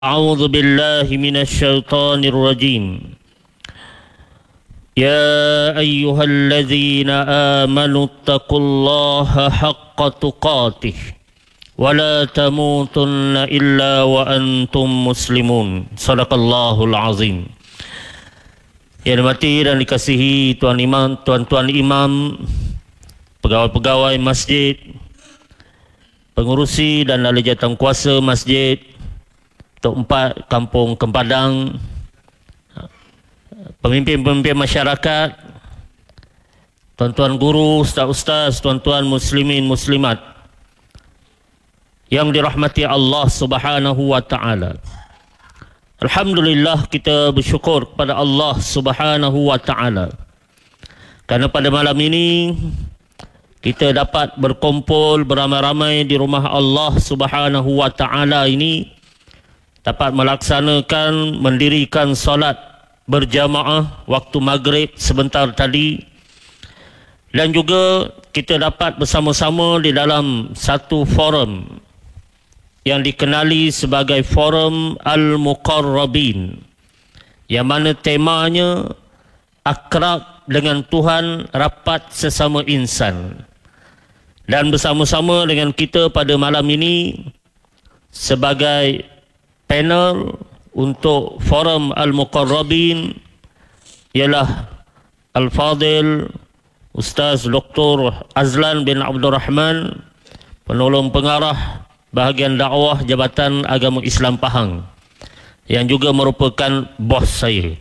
أعوذ بالله من الشيطان الرجيم. يا أيها الذين آمنوا اتقوا الله حق تقاته ولا تموتن إلا وأنتم مسلمون. صدق الله العظيم. Yang dimati dan dikasihi tuan-tuan imam, pegawai-pegawai masjid, pengurusi dan ahli jawatankuasa masjid Tok 4 Kampung Kempadang, pemimpin-pemimpin masyarakat, tuan-tuan guru, ustaz-ustaz, tuan-tuan muslimin muslimat yang dirahmati Allah Subhanahu wa taala. Alhamdulillah, kita bersyukur kepada Allah Subhanahu wa taala kerana pada malam ini kita dapat berkumpul beramai-ramai di rumah Allah Subhanahu wa taala ini, dapat melaksanakan, mendirikan solat berjamaah waktu maghrib sebentar tadi, dan juga kita dapat bersama-sama di dalam satu forum yang dikenali sebagai Forum Al-Muqarrabin, yang mana temanya akrab dengan Tuhan, rapat sesama insan. Dan bersama-sama dengan kita pada malam ini sebagai panel untuk Forum Al-Muqarrabin ialah Al-Fadil Ustaz Dr. Azlan bin Abdul Rahman, penolong pengarah bahagian dakwah Jabatan Agama Islam Pahang, yang juga merupakan bos saya.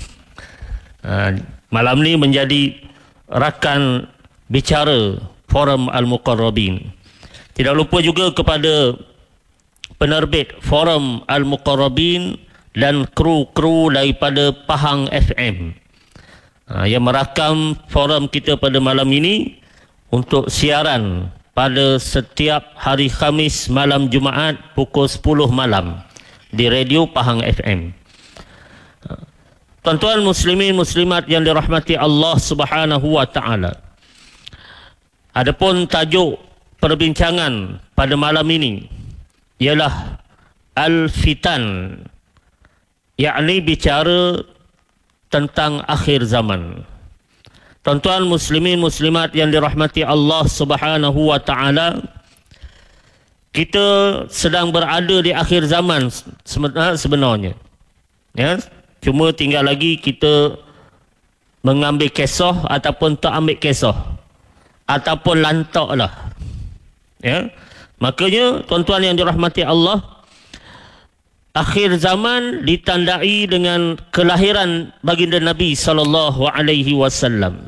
Malam ni menjadi rakan bicara Forum Al-Muqarrabin. Tidak lupa juga kepada penerbit Forum Al-Muqarrabin dan kru-kru daripada Pahang FM yang merakam forum kita pada malam ini untuk siaran pada setiap hari Khamis malam Jumaat pukul 10 malam di Radio Pahang FM. Tuan-tuan muslimin muslimat yang dirahmati Allah Subhanahu wa taala, adapun tajuk perbincangan pada malam ini ialah Al-Fitan, yakni bicara tentang akhir zaman. Tuan-tuan muslimin muslimat yang dirahmati Allah Subhanahu wa taala, kita sedang berada di akhir zaman sebenarnya. Ya, cuma tinggal lagi kita mengambil kisah ataupun tak ambil kisah, ataupun lantaklah. Ya. Makanya tuan-tuan yang dirahmati Allah, akhir zaman ditandai dengan kelahiran baginda Nabi sallallahu alaihi wasallam.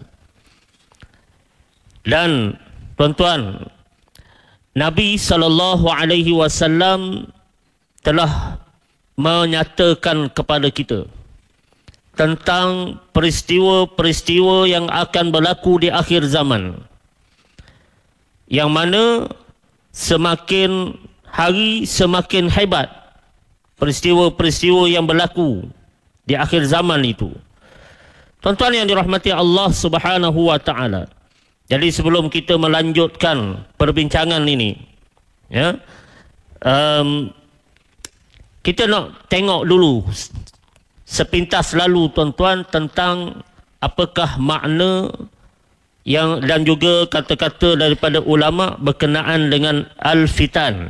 Dan tuan-tuan, Nabi sallallahu alaihi wasallam telah menyatakan kepada kita tentang peristiwa-peristiwa yang akan berlaku di akhir zaman, yang mana semakin hari semakin hebat peristiwa-peristiwa yang berlaku di akhir zaman itu. Tuan-tuan yang dirahmati Allah Subhanahu wa taala, jadi sebelum kita melanjutkan perbincangan ini, ya, kita nak tengok dulu sepintas lalu tuan-tuan tentang apakah makna yang dan juga kata-kata daripada ulama berkenaan dengan Al-Fitan.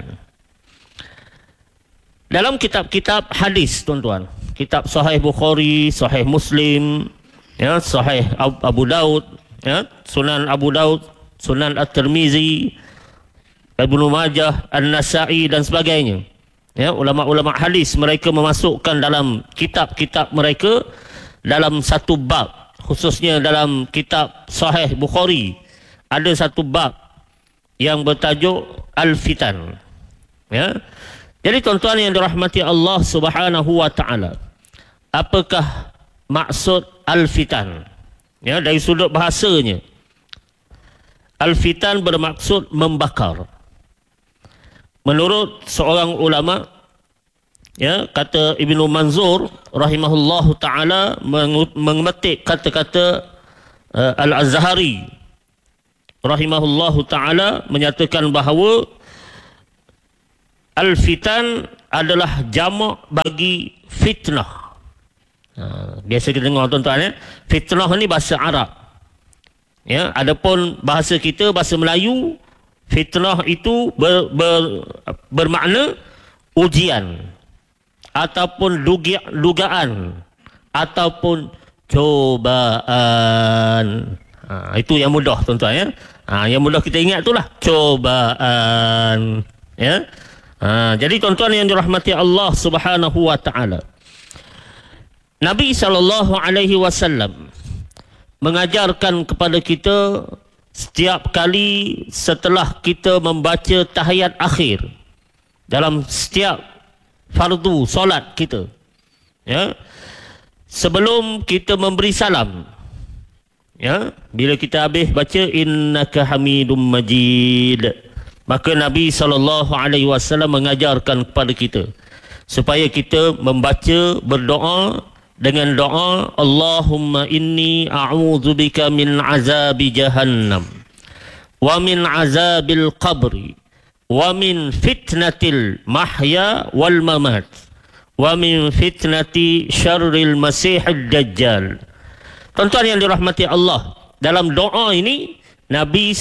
Dalam kitab-kitab hadis tuan-tuan, kitab Sahih Bukhari, Sahih Muslim, ya, Sahih Abu Daud, ya, Sunan Abu Daud, Sunan At-Tirmizi, Ibnu Majah, An-Nasa'i dan sebagainya. Ya, ulama-ulama hadis mereka memasukkan dalam kitab-kitab mereka dalam satu bab. Khususnya dalam kitab Sahih Bukhari ada satu bab yang bertajuk Al-Fitan. Ya. Jadi tuan-tuan yang dirahmati Allah Subhanahu wa taala, apakah maksud Al-Fitan? Ya, dari sudut bahasanya, Al-Fitan bermaksud membakar. Menurut seorang ulama, ya, kata Ibnu Manzur rahimahullahu taala mengemetik kata-kata Al-Azhari rahimahullahu taala, menyatakan bahawa Al-Fitan adalah jamak bagi fitnah. Biasa kita dengar tuan-tuan, fitnah ni bahasa Arab. Ya, adapun bahasa kita, bahasa Melayu, fitnah itu bermakna ujian ataupun dugaan ataupun cobaan. Itu yang mudah tuan-tuan, ya. Yang mudah kita ingat itulah cobaan, ya. Jadi tuan-tuan yang dirahmati Allah Subhanahu wa taala, Nabi SAW mengajarkan kepada kita setiap kali setelah kita membaca tahiyat akhir dalam setiap fardu solat kita, ya, sebelum kita memberi salam, ya, bila kita habis baca innaka hamidum majid, maka Nabi SAW mengajarkan kepada kita supaya kita membaca, berdoa dengan doa Allahumma inni a'udzubika min azabi jahannam wa min azabil qabri wa min fitnatil mahya wal mamat wa min fitnati syarril masihid dajjal. Tuan-tuan yang dirahmati Allah, dalam doa ini Nabi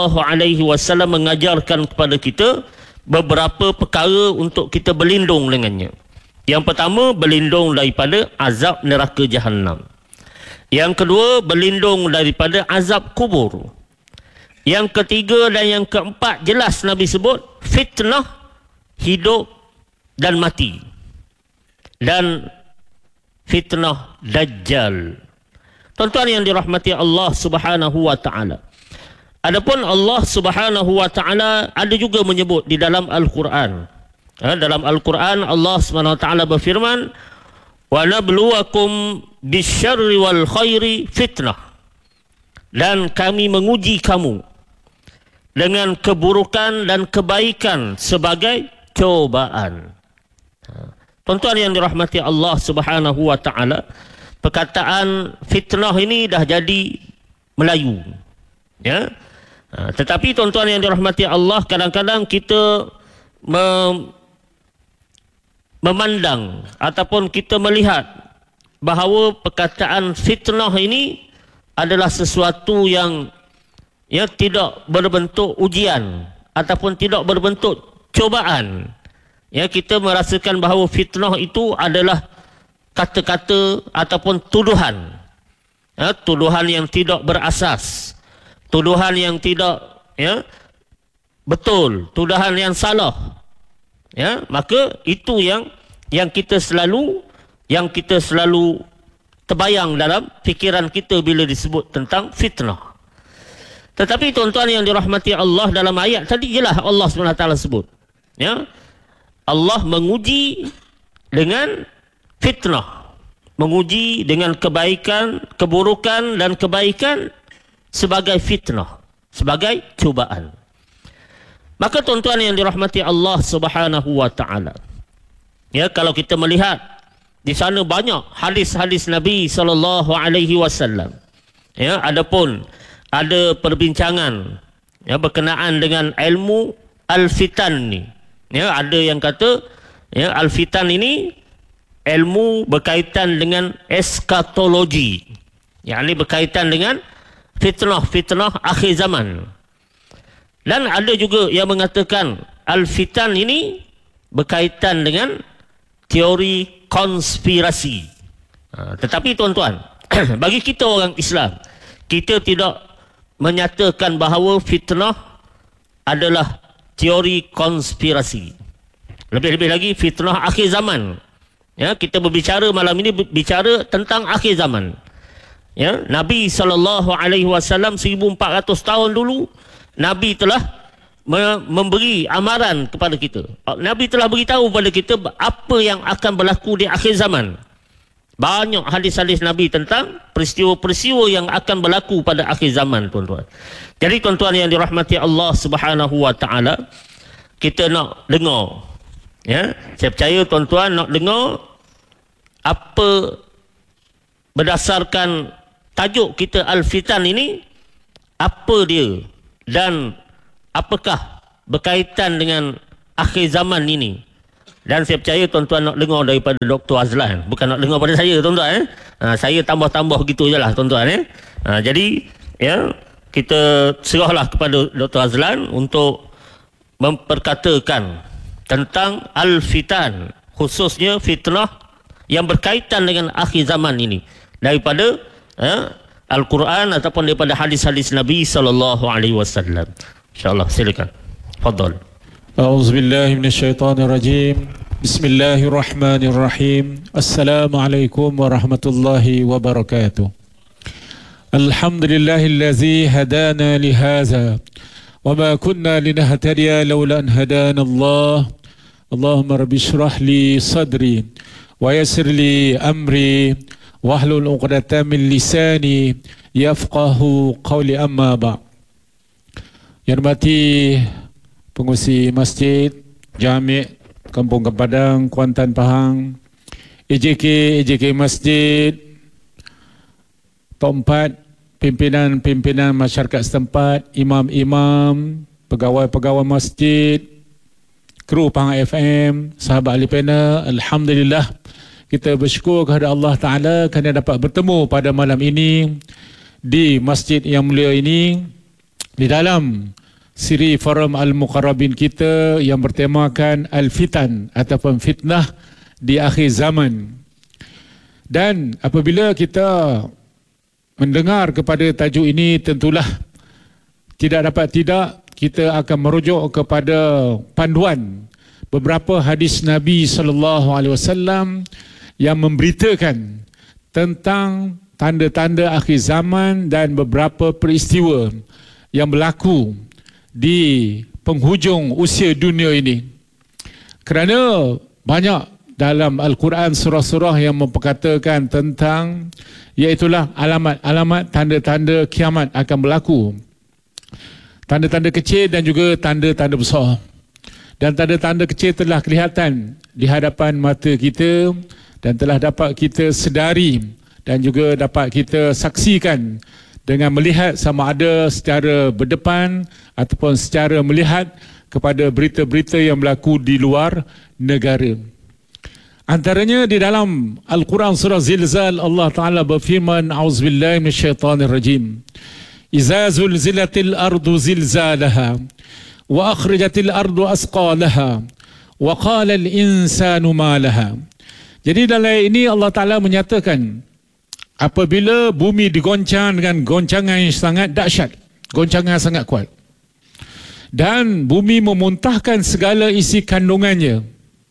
SAW mengajarkan kepada kita beberapa perkara untuk kita berlindung dengannya. Yang pertama, berlindung daripada azab neraka Jahannam. Yang kedua, berlindung daripada azab kubur. Yang ketiga dan yang keempat, jelas Nabi sebut fitnah hidup dan mati dan fitnah Dajjal. Tuan-tuan yang dirahmati Allah Subhanahu wa taala, adapun Allah Subhanahu wa taala ada juga menyebut di dalam Al-Quran. Dalam Al-Quran Allah Subhanahu wa taala berfirman, wa nabluwakum bisyarri wal khairi fitnah, dan kami menguji kamu dengan keburukan dan kebaikan sebagai cobaan. Tuan-tuan yang dirahmati Allah Subhanahu wa taala, perkataan fitnah ini dah jadi Melayu, ya. Tetapi tuan-tuan yang dirahmati Allah, kadang-kadang kita memandang ataupun kita melihat bahawa perkataan fitnah ini adalah sesuatu yang tidak berbentuk ujian ataupun tidak berbentuk cobaan. Ya, kita merasakan bahawa fitnah itu adalah kata-kata ataupun tuduhan. Ya, tuduhan yang tidak berasas, tuduhan yang tidak betul, tuduhan yang salah. Ya, maka itu yang kita selalu terbayang dalam fikiran kita bila disebut tentang fitnah. Tetapi tuan-tuan yang dirahmati Allah, dalam ayat tadi jelas Allah SWT sebut, ya, Allah menguji dengan fitnah, menguji dengan kebaikan, keburukan dan kebaikan sebagai fitnah, sebagai cubaan. Maka tuan-tuan yang dirahmati Allah Subhanahu wa taala, ya, kalau kita melihat di sana banyak hadis-hadis Nabi SAW. Ya, adapun ada perbincangan berkenaan dengan ilmu al-fitan ni. Ya, ada yang kata al-fitan ini ilmu berkaitan dengan eskatologi. Yakni berkaitan dengan fitnah-fitnah akhir zaman. Dan ada juga yang mengatakan al-fitan ini berkaitan dengan teori konspirasi. Tetapi tuan-tuan, bagi kita orang Islam, kita tidak menyatakan bahawa fitnah adalah teori konspirasi. Lebih-lebih lagi fitnah akhir zaman. Ya, kita berbicara malam ini bicara tentang akhir zaman. Ya, Nabi SAW 1400 tahun dulu Nabi telah memberi amaran kepada kita. Nabi telah beritahu kepada kita apa yang akan berlaku di akhir zaman. Banyak hadis-hadis Nabi tentang peristiwa-peristiwa yang akan berlaku pada akhir zaman, tuan-tuan. Jadi tuan-tuan yang dirahmati Allah Subhanahu wa taala, kita nak dengar, ya. Saya percaya tuan-tuan nak dengar apa berdasarkan tajuk kita Al-Fitan ini, apa dia dan apakah berkaitan dengan akhir zaman ini Dan saya percaya tuan-tuan nak dengar daripada Dr. Azlan, bukan nak dengar pada saya tuan-tuan. Saya tambah-tambah gitu je lah tuan-tuan. Jadi ya, kita serahlah kepada Dr. Azlan untuk memperkatakan tentang al-fitan, khususnya fitnah yang berkaitan dengan akhir zaman ini daripada Al-Quran ataupun daripada hadis-hadis Nabi SAW. InsyaAllah, silakan. Fadal. A'udzubillahi minasyaitonirrajim. Bismillahirrahmanirrahim. Assalamualaikum warahmatullahi wabarakatuh. Alhamdulillahillazi hadana lihaza wa ma kunna linahtadiya laula an hadana Allah. Allahumma rabbi shrah li sadri wa yassir li amri wahlul 'uqdatam min lisani yafqahu qawli, amma ba'. Yang hormati pengurusi masjid, Jami' Kampung Kepadang, Kuantan Pahang, EJK Masjid, Pak 4, pimpinan masyarakat setempat, imam-imam, pegawai-pegawai masjid, kru Pahang FM, sahabat ahli panel. Alhamdulillah, kita bersyukur kepada Allah Ta'ala kerana dapat bertemu pada malam ini di masjid yang mulia ini, di dalam siri forum Al-Muqarrabin kita yang bertemakan Al-Fitan ataupun fitnah di akhir zaman. Dan apabila kita mendengar kepada tajuk ini, tentulah tidak dapat tidak kita akan merujuk kepada panduan beberapa hadis Nabi SAW yang memberitakan tentang tanda-tanda akhir zaman dan beberapa peristiwa yang berlaku di penghujung usia dunia ini. Kerana banyak dalam Al-Quran surah-surah yang memperkatakan tentang, iaitulah alamat-alamat tanda-tanda kiamat akan berlaku. Tanda-tanda kecil dan juga tanda-tanda besar. Dan tanda-tanda kecil telah kelihatan di hadapan mata kita dan telah dapat kita sedari dan juga dapat kita saksikan dengan melihat sama ada secara berdepan ataupun secara melihat kepada berita-berita yang berlaku di luar negara. Antaranya di dalam Al-Quran surah Zilzal, Allah Ta'ala berfirman, A'udzubillahi minasyaitanirrajim. Iza zulzilatil ardu zilzalaha wa akhrajatil ardu asqalaha wa qala al-insanu ma laha. Jadi dalam ini Allah Ta'ala menyatakan, apabila bumi digoncang dengan goncangan yang sangat dahsyat, goncangan yang sangat kuat, dan bumi memuntahkan segala isi kandungannya,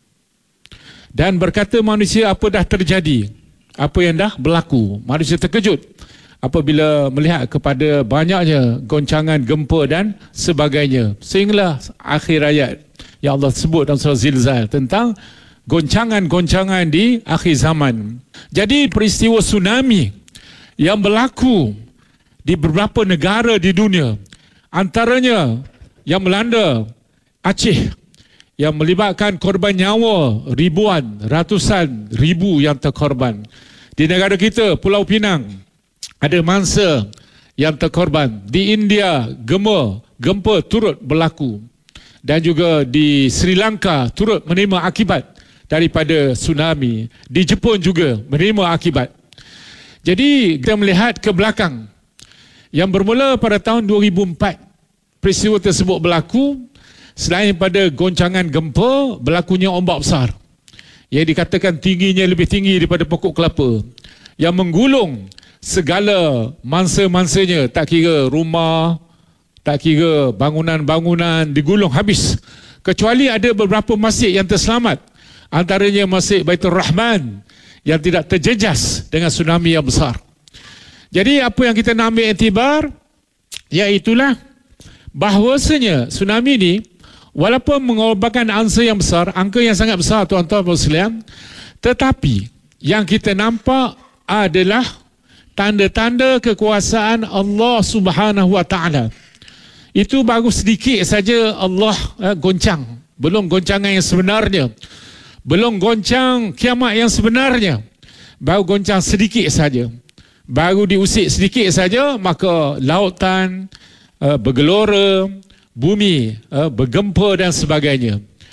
dan berkata manusia, apa dah terjadi, apa yang dah berlaku. Manusia terkejut apabila melihat kepada banyaknya goncangan, gempa dan sebagainya. Sehinggalah akhir ayat yang Allah sebut dalam surah Zilzal tentang goncangan-goncangan di akhir zaman. Jadi peristiwa tsunami yang berlaku di beberapa negara di dunia, antaranya yang melanda Aceh, yang melibatkan korban nyawa ribuan, ratusan ribu yang terkorban. Di negara kita, Pulau Pinang, ada mangsa yang terkorban. Di India, gempa turut berlaku. Dan juga di Sri Lanka turut menerima akibat daripada tsunami. Di Jepun juga menerima akibat. Jadi kita melihat ke belakang, yang bermula pada tahun 2004, peristiwa tersebut berlaku. Selain pada goncangan gempa, berlakunya ombak besar yang dikatakan tingginya lebih tinggi daripada pokok kelapa, yang menggulung segala mangsa-mangsanya, tak kira rumah, tak kira bangunan-bangunan, digulung habis. Kecuali ada beberapa masjid yang terselamat, antaranya Masjid Baitur Rahman yang tidak terjejas dengan tsunami yang besar. Jadi apa yang kita nak ambil iktibar, iaitulah bahawasanya tsunami ini walaupun mengorbankan angsa yang besar, angka yang sangat besar tuan-tuan Muslim, tetapi yang kita nampak adalah tanda-tanda kekuasaan Allah Subhanahu Wa Taala. Itu baru sedikit saja Allah goncang, belum goncangan yang sebenarnya, belum goncang kiamat yang sebenarnya, baru goncang sedikit saja, baru diusik sedikit saja, maka lautan bergelora, bumi bergempa dan sebagainya.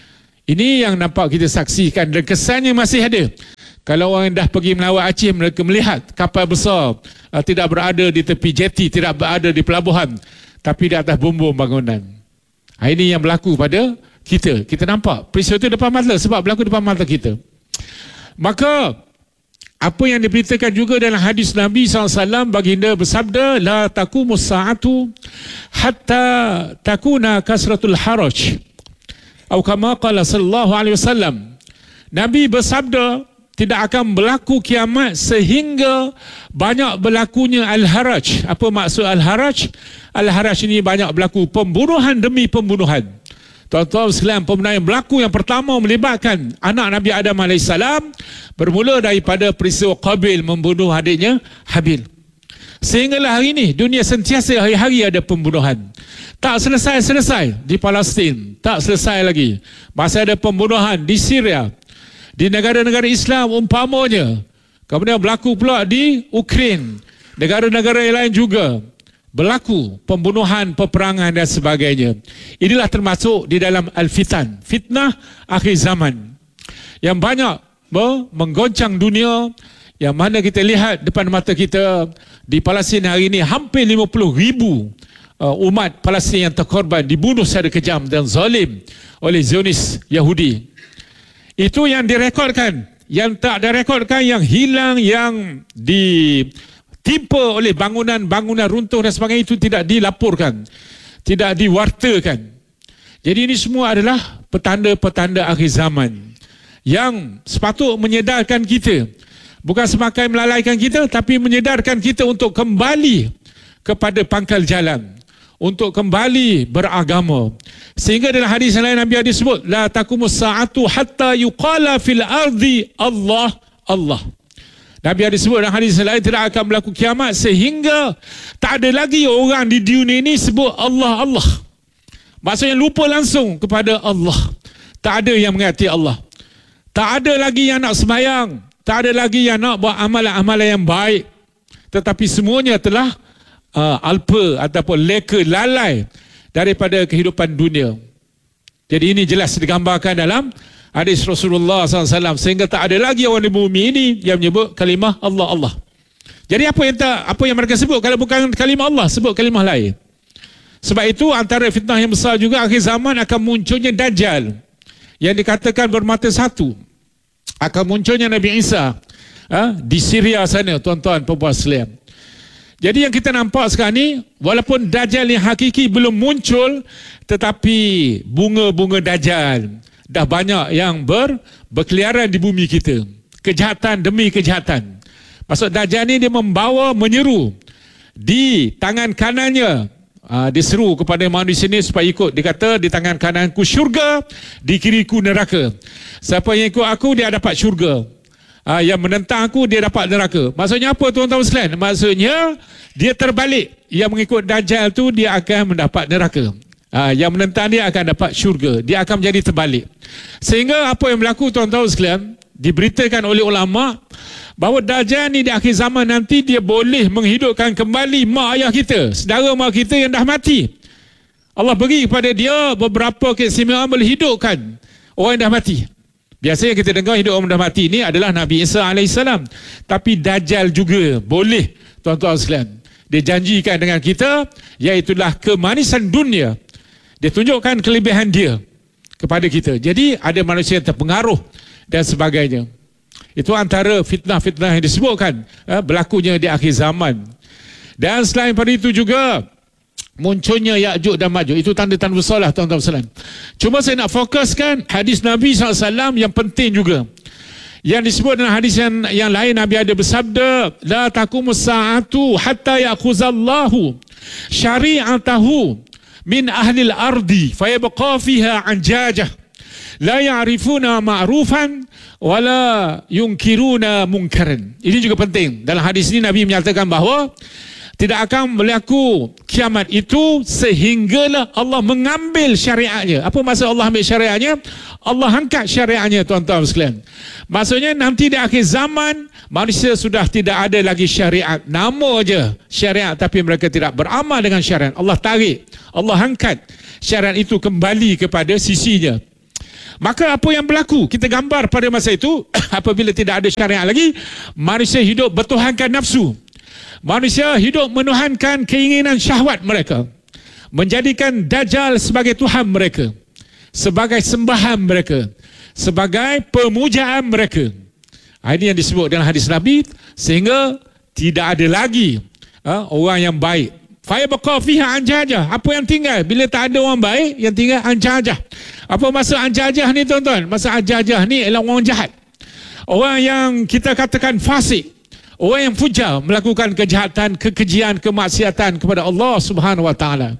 Ini yang nampak kita saksikan dan kesannya masih ada. Kalau orang dah pergi melawat Aceh, mereka melihat kapal besar tidak berada di tepi jeti, tidak berada di pelabuhan, tapi di atas bumbung bangunan. Ini yang berlaku pada kita. Kita nampak peristiwa itu depan mata sebab berlaku depan mata kita. Maka apa yang diberitakan juga dalam hadis Nabi SAW, baginda bersabda, la taqumus sa'atu hatta takuna kasratul haraj. Atau kama qala sallallahu alaihi wasallam. Nabi bersabda, tidak akan berlaku kiamat sehingga banyak berlakunya al-haraj. Apa maksud al-haraj? Al-haraj ini banyak berlaku pembunuhan demi pembunuhan. Tuan-tuan sekalian, pembunuhan yang berlaku yang pertama melibatkan anak Nabi Adam AS, bermula daripada peristiwa Qabil membunuh adiknya Habil. Sehinggalah hari ini dunia sentiasa hari-hari ada pembunuhan. Tak selesai-selesai di Palestin, tak selesai lagi. Masih ada pembunuhan di Syria, di negara-negara Islam umpamanya. Kemudian berlaku pula di Ukraine, negara-negara yang lain juga berlaku pembunuhan, peperangan dan sebagainya. Inilah termasuk di dalam al-fitan, fitnah akhir zaman yang banyak menggoncang dunia, yang mana kita lihat depan mata kita di Palestin hari ini hampir 50,000 umat Palestin yang terkorban, dibunuh secara kejam dan zalim oleh Zionis Yahudi. Itu yang direkodkan. Yang tak direkodkan, yang hilang, yang ditimpa oleh bangunan-bangunan runtuh dan sebagainya, itu tidak dilaporkan, tidak diwartakan. Jadi ini semua adalah petanda-petanda akhir zaman yang sepatut menyedarkan kita. Bukan semakin melalaikan kita, tapi menyedarkan kita untuk kembali kepada pangkal jalan, untuk kembali beragama. Sehingga dalam hadis lain Nabi ada sebut, la taqumus sa'atu hatta yuqala fil ardi Allah Allah. Nabi ada sebut dalam hadis lain, tidak akan berlaku kiamat sehingga tak ada lagi orang di dunia ini sebut Allah Allah. Maksudnya lupa langsung kepada Allah. Tak ada yang mengasihi Allah. Tak ada lagi yang nak sembahyang, tak ada lagi yang nak buat amalan-amalan yang baik. Tetapi semuanya telah alpa ataupun leka, lalai daripada kehidupan dunia. Jadi ini jelas digambarkan dalam hadis Rasulullah SAW. Sehingga tak ada lagi orang di bumi ini yang menyebut kalimah Allah Allah. Jadi apa yang mereka sebut? Kalau bukan kalimah Allah, sebut kalimah lain. Sebab itu antara fitnah yang besar juga akhir zaman akan munculnya Dajjal, yang dikatakan bermata satu. Akan munculnya Nabi Isa di Syria sana, tuan-tuan perempuan sekalian. Jadi yang kita nampak sekarang ni, walaupun Dajjal yang hakiki belum muncul, tetapi bunga-bunga Dajjal dah banyak yang berkeliaran di bumi kita. Kejahatan demi kejahatan. Maksud Dajjal ni dia membawa, menyeru. Di tangan kanannya, diseru kepada manusia ini supaya ikut. Dia kata, di tangan kananku syurga, di kiriku neraka. Siapa yang ikut aku, dia dapat syurga. Yang menentang aku, dia dapat neraka. Maksudnya apa, tuan-tuan sekalian? Maksudnya dia terbalik. Yang mengikut Dajjal tu, dia akan mendapat neraka. Yang menentang dia akan dapat syurga. Dia akan menjadi terbalik. Sehingga apa yang berlaku, tuan-tuan sekalian, diberitakan oleh ulama bahawa Dajjal ni di akhir zaman nanti dia boleh menghidupkan kembali mak ayah kita, saudara mak kita yang dah mati. Allah beri kepada dia beberapa keistimewaan boleh hidupkan orang yang dah mati. Biasanya kita dengar hidup orang dah mati ni adalah Nabi Isa AS. Tapi Dajjal juga boleh, tuan-tuan sekalian. Dia janjikan dengan kita, iaitulah kemanisan dunia. Dia tunjukkan kelebihan dia kepada kita. Jadi ada manusia yang terpengaruh dan sebagainya. Itu antara fitnah-fitnah yang disebutkan berlakunya di akhir zaman. Dan selain pada itu juga munculnya Ya'juj dan Ma'juj. Itu tanda-tanda besar lah, tuan-tuan sekalian. Cuma saya nak fokuskan hadis Nabi SAW yang penting juga. Yang disebut dalam hadis yang lain, Nabi ada bersabda, la taqumus sa'atu hatta ya'khuzallahu syari'atahu min ahlil ardi fayabqa fiha anjajah la ya'rifuna ma'rufan wala yunkiruna munkaran. Ini juga penting. Dalam hadis ini Nabi menyatakan bahawa tidak akan berlaku kiamat itu sehinggalah Allah mengambil syariatnya. Apa maksud Allah ambil syariatnya? Allah angkat syariatnya, tuan-tuan sekalian. Maksudnya nanti di akhir zaman manusia sudah tidak ada lagi syariat. Nama aja syariat, tapi mereka tidak beramal dengan syariat. Allah tarik, Allah angkat syariat itu kembali kepada sisinya. Maka apa yang berlaku? Kita gambar pada masa itu, apabila tidak ada syariat lagi, manusia hidup bertuhankan nafsu. Manusia hidup menuhankan keinginan syahwat mereka. Menjadikan Dajjal sebagai Tuhan mereka. Sebagai sembahan mereka. Sebagai pemujaan mereka. Ini yang disebut dalam hadis Nabi. Sehingga tidak ada lagi orang yang baik. Fayabqa fiha anjajah. Apa yang tinggal? Bila tak ada orang baik, yang tinggal anjajah. Apa maksud anjajah ni tuan-tuan? Maksud anjajah ni ialah orang jahat. Orang yang kita katakan fasik. Orang yang fujar melakukan kejahatan, kekejian, kemaksiatan kepada Allah Subhanahu Wa Taala.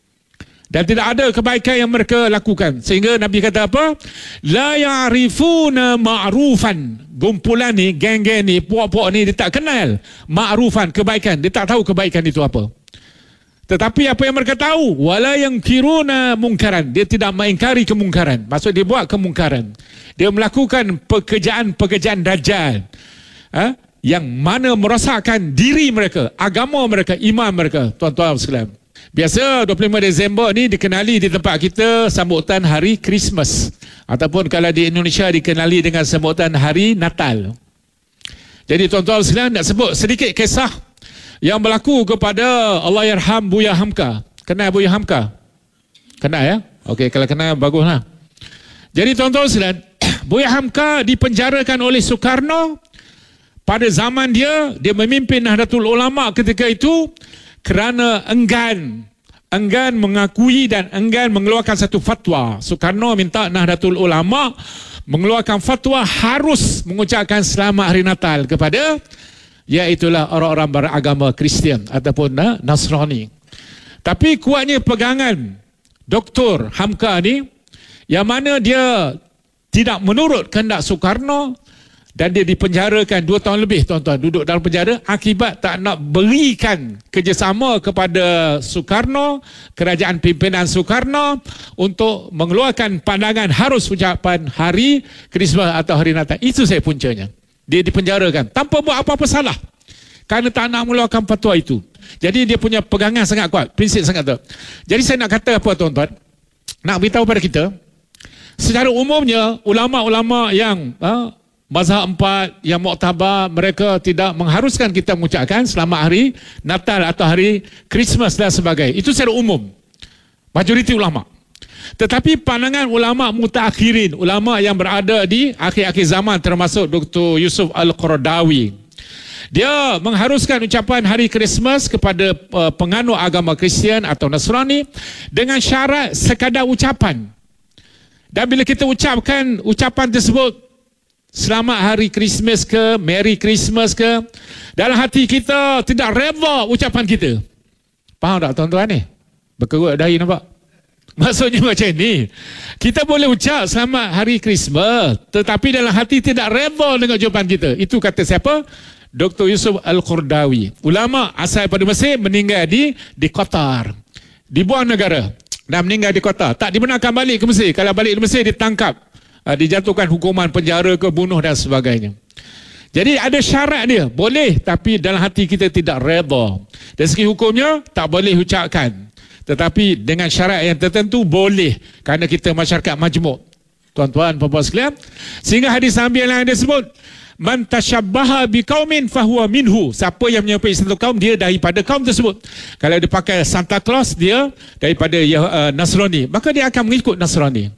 Dan tidak ada kebaikan yang mereka lakukan. Sehingga Nabi kata apa? La ya'rifuna ma'rufan. Gumpulan ni, geng-geng ni, puak-puak ni, dia tak kenal ma'rufan, kebaikan. Dia tak tahu kebaikan itu apa. Tetapi apa yang mereka tahu, wala yang kiruna mungkaran, dia tidak mengingkari kemungkaran. Maksud dia buat kemungkaran. Dia melakukan pekerjaan-pekerjaan dajjal, yang mana merosakkan diri mereka, agama mereka, iman mereka. Tuan-tuan sekalian, biasa 25 Disember ni dikenali di tempat kita sambutan hari Christmas, ataupun kalau di Indonesia dikenali dengan sambutan hari Natal. Jadi tuan-tuan sekalian, nak sebut sedikit kisah yang berlaku kepada Allahyarham Buya Hamka. Kenal Buya Hamka? Kenal ya? Okey, kalau kenal baguslah. Jadi tuan-tuan sekalian, Buya Hamka dipenjarakan oleh Soekarno pada zaman dia memimpin Nahdlatul Ulama ketika itu kerana enggan mengakui dan enggan mengeluarkan satu fatwa. Soekarno minta Nahdlatul Ulama mengeluarkan fatwa harus mengucapkan selamat hari Natal kepada iaitulah orang-orang beragama Kristian ataupun Nasrani. Tapi kuatnya pegangan Dr. Hamka ni, yang mana dia tidak menurut kehendak Soekarno, dan dia dipenjarakan 2 tahun lebih, tuan-tuan, duduk dalam penjara akibat tak nak berikan kerjasama kepada Soekarno, kerajaan pimpinan Soekarno, untuk mengeluarkan pandangan harus ucapan hari Krismas atau hari Natal. Itu saya puncanya. Dia dipenjarakan tanpa buat apa-apa salah kerana tak nak mengeluarkan fatwa itu. Jadi dia punya pegangan sangat kuat, prinsip sangat kuat. Jadi saya nak kata apa, tuan-tuan? Nak beritahu pada kita, secara umumnya ulama-ulama yang mazhab 4 yang muktabar, mereka tidak mengharuskan kita mengucapkan selamat hari Natal atau hari Christmas dan sebagainya. Itu secara umum, majoriti ulama. Tetapi pandangan ulama mutaakhirin, ulama yang berada di akhir-akhir zaman, termasuk Dr. Yusuf Al-Qaradawi, dia mengharuskan ucapan hari Christmas kepada penganut agama Kristian atau Nasrani dengan syarat sekadar ucapan. Dan bila kita ucapkan ucapan tersebut, selamat hari Christmas ke, Merry Christmas ke, dalam hati kita tidak reda ucapan kita. Faham tak tuan-tuan ni? Berkerut dahi nampak? Maksudnya macam ni, kita boleh ucap selamat hari Christmas, tetapi dalam hati tidak reda dengan jawapan kita. Itu kata siapa? Dr. Yusuf Al-Qaradawi, ulama asal pada Mesir, meninggal di Qatar, dibuang negara dan meninggal di Qatar. Tak dibenarkan balik ke Mesir. Kalau balik ke Mesir ditangkap, dijatuhkan hukuman penjara ke, bunuh dan sebagainya. Jadi ada syarat dia, boleh, tapi dalam hati kita tidak reda. Dari segi hukumnya tak boleh ucapkan, tetapi dengan syarat yang tertentu boleh, kerana kita masyarakat majmuk. Tuan-tuan, puan-puan sekalian, sehingga hadis Nabi yang lain dia sebut, man tashabbaha biqaumin fahuwa minhu. Siapa yang menyerupai satu kaum, dia daripada kaum tersebut. Kalau dia pakai Santa Claus, dia daripada Nasrani, maka dia akan mengikut Nasrani.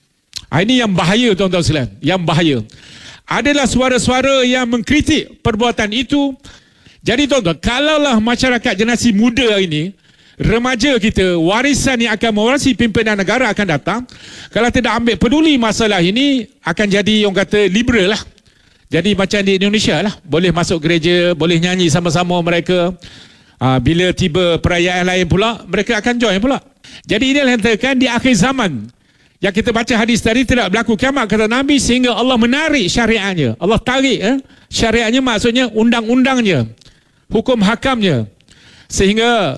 Ini yang bahaya, tuan-tuan sekalian. Yang bahaya adalah suara-suara yang mengkritik perbuatan itu. Jadi tuan-tuan, kalaulah masyarakat generasi muda ini, remaja kita, warisan yang akan mewarisi pimpinan negara akan datang, kalau tidak ambil peduli masalah ini, akan jadi orang kata liberal lah. Jadi macam di Indonesia lah, boleh masuk gereja, boleh nyanyi sama-sama mereka. Bila tiba perayaan lain pula, mereka akan join pula. Jadi inilah yang dikatakan di akhir zaman. Yang kita baca hadis tadi, tidak berlaku kiamat kata Nabi, sehingga Allah menarik syariatnya. Allah tarik syariatnya, maksudnya undang-undangnya, hukum hakamnya, sehingga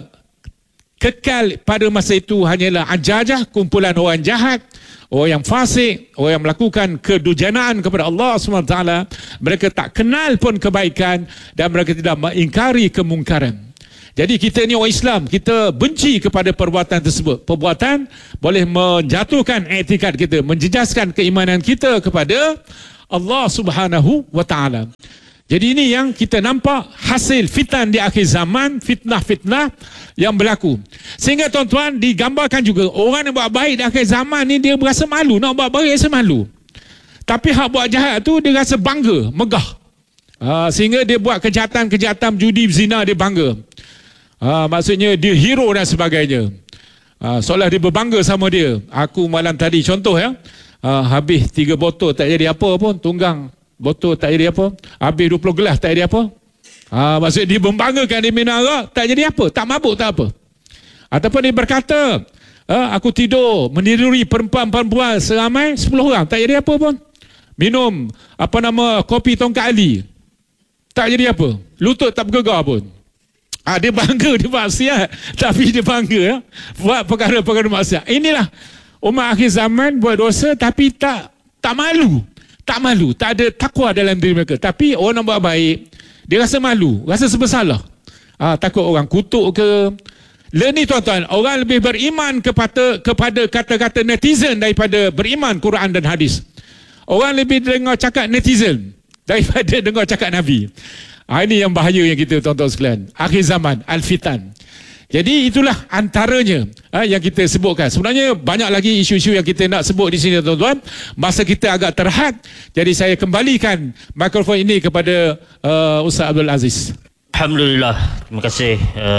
kekal pada masa itu hanyalah ajajah, kumpulan orang jahat, orang yang fasik, orang yang melakukan kedujanaan kepada Allah SWT. Mereka tak kenal pun kebaikan dan mereka tidak mengingkari kemungkaran. Jadi kita ni orang Islam, kita benci kepada perbuatan tersebut. Perbuatan boleh menjatuhkan etikad kita, menjejaskan keimanan kita kepada Allah Subhanahu wa taala. Jadi ini yang kita nampak hasil fitan di akhir zaman, fitnah-fitnah yang berlaku. Sehingga tuan-tuan digambarkan juga orang yang buat baik di akhir zaman ni dia berasa malu, nak buat baik rasa malu. Tapi hak buat jahat tu dia rasa bangga, megah. Sehingga dia buat kejahatan judi, zina, dia bangga. Maksudnya dia hero dan sebagainya. Seolah dia berbangga sama dia. Aku malam tadi contoh ya, habis 3 botol tak jadi apa pun, tunggang botol tak jadi apa, habis 20 gelas tak jadi apa. Maksudnya dia membanggakan dia minum arak, tak jadi apa, tak mabuk tak apa. Ataupun dia berkata, aku tidur meniduri perempuan-perempuan seramai 10 orang, tak jadi apa pun. Minum kopi tongkat Ali, tak jadi apa, lutut tak bergegar pun. Dia bangga dia maksiat, tapi dia bangga ya, buat perkara-perkara maksiat. Inilah umat akhir zaman, buat dosa tapi tak malu. Tak malu, tak ada takwa dalam diri mereka. Tapi orang nak buat baik, dia rasa malu, rasa bersalah. Takut orang kutuk ke. Ni tuan-tuan, orang lebih beriman kepada kata-kata netizen daripada beriman Quran dan hadis. Orang lebih dengar cakap netizen daripada dengar cakap Nabi. Ini yang bahaya yang kita tuan-tuan sekalian. Akhir zaman, al-fitan. Jadi itulah antaranya yang kita sebutkan. Sebenarnya banyak lagi isu-isu yang kita nak sebut di sini tuan-tuan. Masa kita agak terhad. Jadi saya kembalikan mikrofon ini kepada Ustaz Abdul Aziz. Alhamdulillah. Terima kasih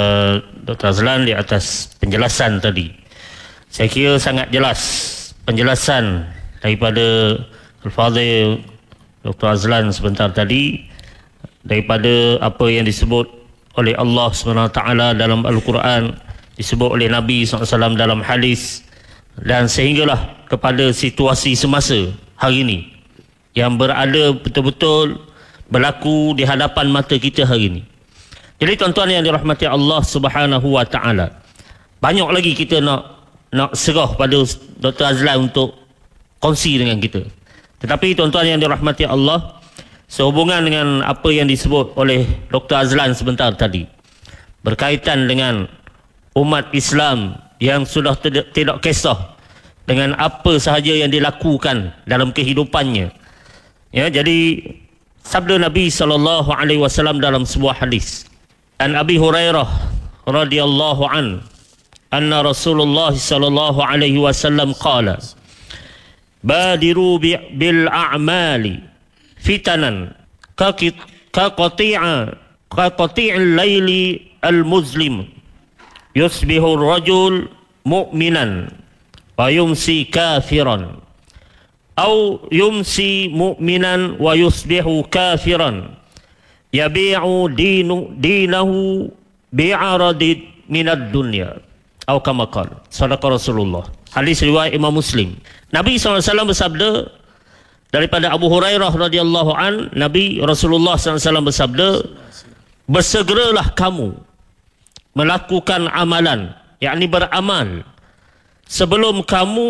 Dr. Azlan di atas penjelasan tadi. Saya kira sangat jelas penjelasan daripada Al-Fadhil Dr. Azlan sebentar tadi, daripada apa yang disebut oleh Allah SWT dalam Al-Quran, disebut oleh Nabi SAW dalam hadis, dan sehinggalah kepada situasi semasa hari ini yang berada betul-betul berlaku di hadapan mata kita hari ini. Jadi tuan-tuan yang dirahmati Allah SWT, banyak lagi kita nak serah pada Dr. Azlan untuk kongsi dengan kita. Tetapi tuan-tuan yang dirahmati Allah, sehubungan dengan apa yang disebut oleh Dr. Azlan sebentar tadi, berkaitan dengan umat Islam yang sudah tidak kisah dengan apa sahaja yang dilakukan dalam kehidupannya. Ya, jadi sabda Nabi SAW dalam sebuah hadis, an Abi Hurairah radhiyallahu an, anna Rasulullah sallallahu alaihi wasallam qala, badiru bil a'mali fitanan ka qati'il laili al-muzlim yusbihu ar-rajul mu'minan wa yumsi kafiran aw yumsi mu'minan wa yusbihu kafiran yabi'u dinahu bi'aradi minad dunya atau kama qala sadaqa Rasulullah. Hadis riwayat Imam Muslim. Nabi SAW bersabda daripada Abu Hurairah radhiyallahu an, Nabi Rasulullah SAW bersabda, bersegeralah kamu melakukan amalan, yakni beramal, sebelum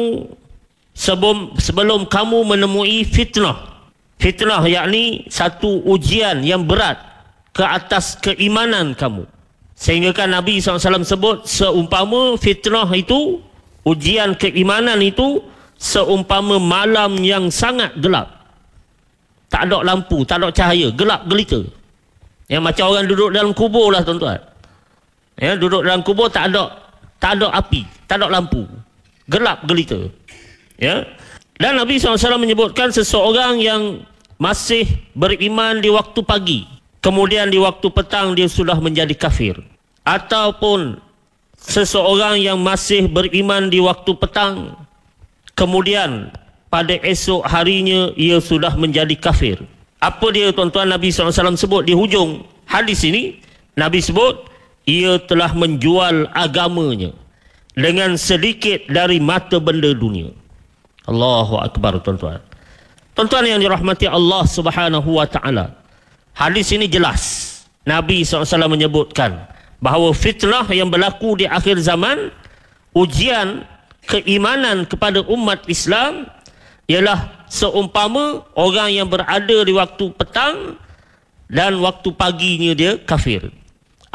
kamu menemui fitnah. Fitnah yakni satu ujian yang berat ke atas keimanan kamu. Sehingga kan Nabi SAW sebut, seumpama fitnah itu, ujian keimanan itu, seumpama malam yang sangat gelap. Tak ada lampu, tak ada cahaya, gelap gelita. Yang macam orang duduk dalam kubur lah tuan-tuan. Ya, duduk dalam kubur tak ada api, tak ada lampu, gelap gelita. Ya. Dan Nabi SAW menyebutkan seseorang yang masih beriman di waktu pagi, kemudian di waktu petang dia sudah menjadi kafir. Ataupun seseorang yang masih beriman di waktu petang, kemudian pada esok harinya ia sudah menjadi kafir. Apa dia tuan-tuan Nabi SAW sebut di hujung hadis ini? Nabi sebut, ia telah menjual agamanya dengan sedikit dari mata benda dunia. Allahu Akbar tuan-tuan. Tuan-tuan yang dirahmati Allah Subhanahu wa taala. Hadis ini jelas. Nabi SAW menyebutkan bahawa fitnah yang berlaku di akhir zaman, ujian keimanan kepada umat Islam, ialah seumpama orang yang berada di waktu petang dan waktu paginya dia kafir.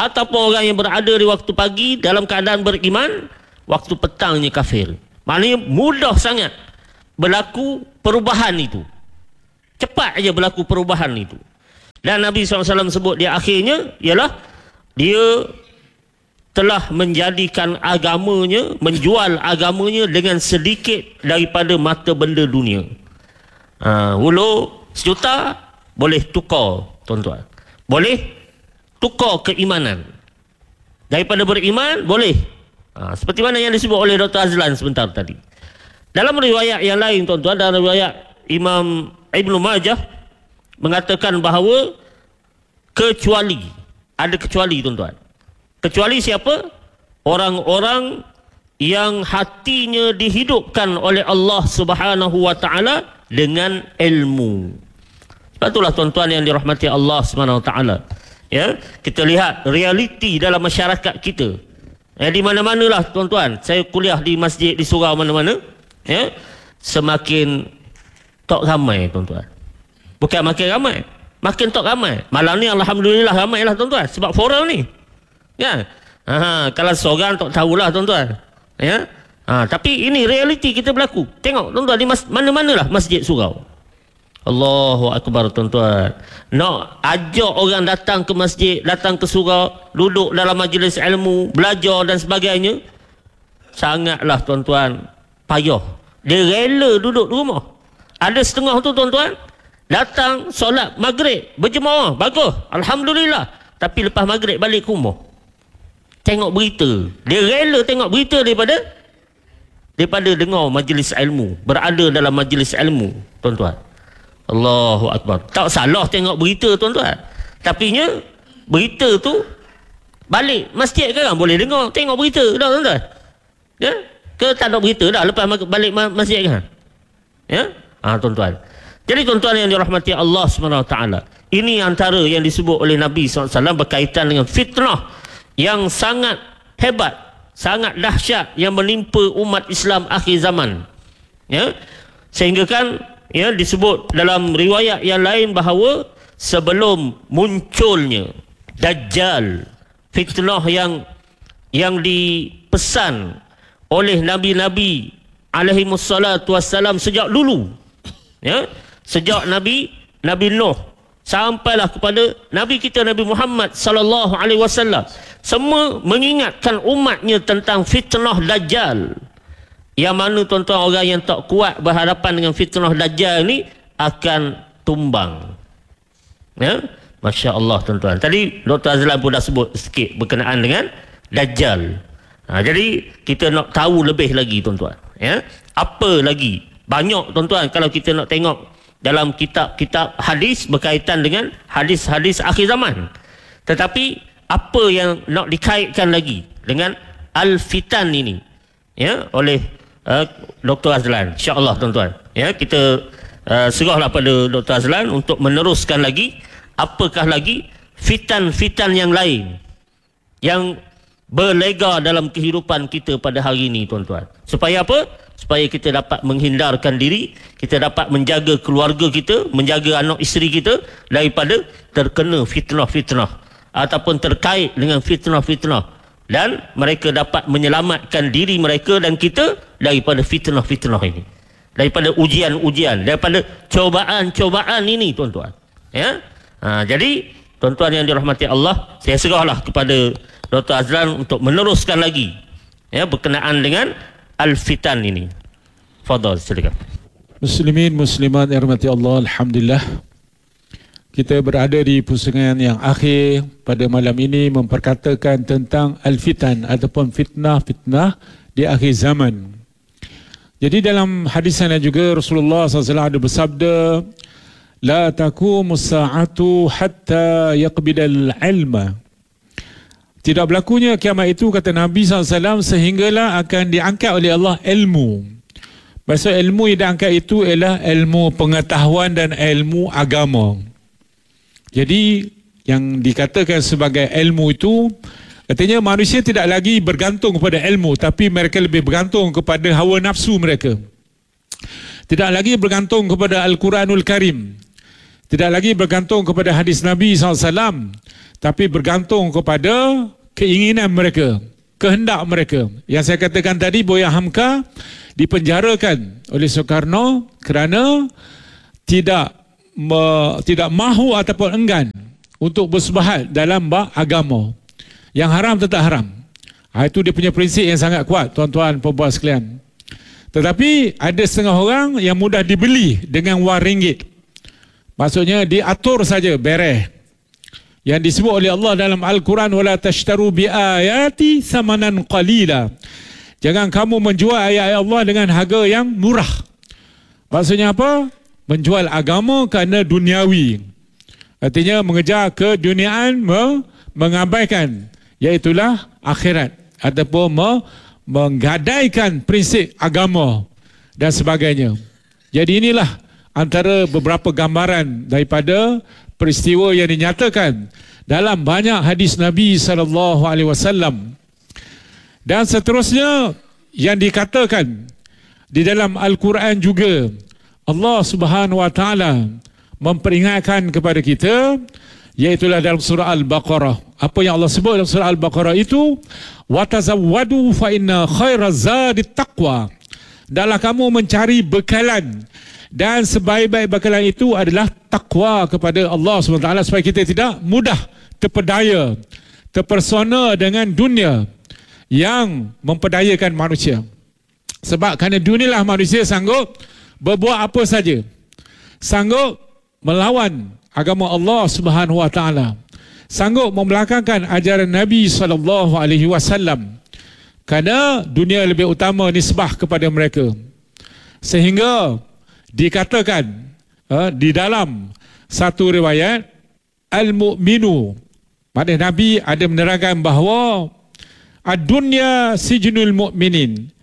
ataupun orang yang berada di waktu pagi dalam keadaan beriman, waktu petangnya kafir. Maknanya mudah sangat berlaku perubahan itu. Cepat aja berlaku perubahan itu. Dan Nabi SAW sebut di akhirnya ialah dia telah menjadikan agamanya, menjual agamanya dengan sedikit daripada mata benda dunia. Ulu sejuta boleh tukar, tuan-tuan. Boleh tukar keimanan. Daripada beriman boleh. Seperti mana yang disebut oleh Dr. Azlan sebentar tadi. Dalam riwayat yang lain, tuan-tuan, dalam riwayat Imam Ibn Majah mengatakan bahawa ada kecuali, tuan-tuan. Kecuali siapa? Orang-orang yang hatinya dihidupkan oleh Allah Subhanahu wa taala dengan ilmu. Sebab itulah, tuan-tuan yang dirahmati Allah Subhanahu wa taala, ya, kita lihat realiti dalam masyarakat kita. Di mana-manalah, tuan-tuan, saya kuliah di masjid, di surau mana-mana, ya, semakin tak ramai, tuan-tuan. Bukan makin ramai, makin tak ramai. Malam ni alhamdulillah ramailah, tuan-tuan, sebab forum ni. Ya. Kalau seorang tak tahulah, tuan-tuan. Ya. Tapi ini realiti kita berlaku. Tengok, tuan-tuan, di mana-manalah masjid surau. Allahu Akbar, tuan-tuan. Nak ajak orang datang ke masjid, datang ke surau, duduk dalam majlis ilmu, belajar dan sebagainya, sangatlah, tuan-tuan, payah. Dia rela duduk di rumah. Ada setengah tu, tuan-tuan, datang solat maghrib berjemaah, bagus, alhamdulillah. Tapi lepas maghrib balik ke rumah, tengok berita. Dia rela tengok berita daripada dengar majlis ilmu, berada dalam majlis ilmu, tuan-tuan. Allahu Akbar. Tak salah tengok berita, tuan-tuan. Tapi berita tu balik masjid kan boleh dengar, tengok berita dah, tuan-tuan. Ya? Ke tak ada berita dah lepas balik masjid kan? Ya? Tuan-tuan. Jadi, tuan-tuan yang dirahmati Allah SWT, ini antara yang disebut oleh Nabi SAW berkaitan dengan fitnah yang sangat hebat, sangat dahsyat yang menimpa umat Islam akhir zaman. Ya? Sehingga kan, ya, disebut dalam riwayat yang lain bahawa sebelum munculnya Dajjal, fitnah yang dipesan oleh Nabi-Nabi alaihimussalatu wassalam sejak dulu, ya, sejak Nabi Nuh sampailah kepada Nabi kita Nabi Muhammad sallallahu alaihi wasallam, semua mengingatkan umatnya tentang fitnah Dajjal. Yang mana, tuan-tuan, orang yang tak kuat berhadapan dengan fitnah Dajjal ni akan tumbang. Ya? Masya Allah, tuan-tuan. Tadi Dr. Azlan pun dah sebut sikit berkenaan dengan Dajjal. Jadi kita nak tahu lebih lagi, tuan-tuan. Ya? Apa lagi? Banyak, tuan-tuan, kalau kita nak tengok dalam kitab-kitab hadis berkaitan dengan hadis-hadis akhir zaman. Tetapi apa yang nak dikaitkan lagi dengan Al-Fitan ini, ya, oleh Dr. Azlan, insya-Allah, tuan-tuan. Ya, kita serahlah pada Dr. Azlan untuk meneruskan lagi apakah lagi fitan-fitan yang lain yang berlega dalam kehidupan kita pada hari ini, tuan-tuan. Supaya apa? Supaya kita dapat menghindarkan diri, kita dapat menjaga keluarga kita, menjaga anak isteri kita daripada terkena fitnah-fitnah ataupun terkait dengan fitnah-fitnah, dan mereka dapat menyelamatkan diri mereka dan kita daripada fitnah-fitnah ini, daripada ujian-ujian, daripada cobaan-cobaan ini, tuan-tuan. Ya? Jadi, tuan-tuan yang dirahmati Allah, saya serahlah kepada Dr. Azlan untuk meneruskan lagi, ya, berkenaan dengan Al-Fitan ini. Fadal, silakan. Muslimin, muslimat yang dirahmati Allah, alhamdulillah, kita berada di pusingan yang akhir pada malam ini memperkatakan tentang Al-Fitan ataupun fitnah-fitnah di akhir zaman. Jadi dalam hadis sana juga Rasulullah SAW ada bersabda, la taqumus sa'atu hatta yaqbidal ilma. Tidak berlakunya kiamat itu, kata Nabi SAW, sehinggalah akan diangkat oleh Allah ilmu. Maksud ilmu yang diangkat itu ialah ilmu pengetahuan dan ilmu agama. Jadi yang dikatakan sebagai ilmu itu, katanya manusia tidak lagi bergantung kepada ilmu, tapi mereka lebih bergantung kepada hawa nafsu mereka. Tidak lagi bergantung kepada Al-Quranul Karim, tidak lagi bergantung kepada hadis Nabi SAW, tapi bergantung kepada keinginan mereka, kehendak mereka. Yang saya katakan tadi, Buya Hamka dipenjarakan oleh Soekarno kerana tidak mahu ataupun enggan untuk bersebahat dalam bab agama. Yang haram tetap haram. Itu dia punya prinsip yang sangat kuat, tuan-tuan puan-puan sekalian. Tetapi ada setengah orang yang mudah dibeli dengan wang ringgit. Maksudnya diatur saja, beres. Yang disebut oleh Allah dalam Al-Quran, wala tashtaru bi ayati samanan qalila. Jangan kamu menjual ayat Allah dengan harga yang murah. Maksudnya apa? Menjual agama kerana duniawi. Artinya mengejar keduniaan, mengabaikan iaitulah akhirat, ataupun menggadaikan prinsip agama dan sebagainya. Jadi inilah antara beberapa gambaran daripada peristiwa yang dinyatakan dalam banyak hadis Nabi SAW. Dan seterusnya yang dikatakan di dalam Al-Quran juga, Allah Subhanahu Wa Taala memperingatkan kepada kita, iaitulah dalam surah Al-Baqarah. Apa yang Allah sebut dalam surah Al-Baqarah itu, wa tazawwadu fa inna khairaz zadi taqwa. Hendaklah kamu mencari bekalan, dan sebaik-baik bekalan itu adalah takwa kepada Allah SWT, supaya kita tidak mudah terpedaya, terpersona dengan dunia yang memperdayakan manusia. Sebab kerana dunialah manusia sanggup berbuat apa saja, sanggup melawan agama Allah Subhanahu Wa Taala, sanggup membelakangkan ajaran Nabi SAW, kerana dunia lebih utama nisbah kepada mereka. Sehingga dikatakan di dalam satu riwayat, al-mu'minu, maknanya Nabi ada menerangkan bahawa ad-dunya sijnul mu'minin